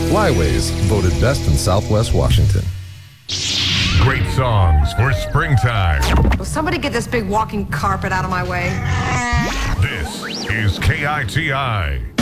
Flyways, voted best in Southwest Washington. Great songs for springtime. Will somebody get this big walking carpet out of my way? This is KITI.